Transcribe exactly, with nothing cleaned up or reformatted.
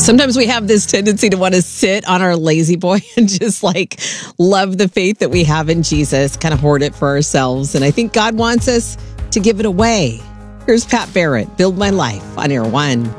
Sometimes we have this tendency to want to sit on our lazy boy and just like love the faith that we have in Jesus, kind of hoard it for ourselves. And I think God wants us to give it away. Here's Pat Barrett, Build My Life on Air One.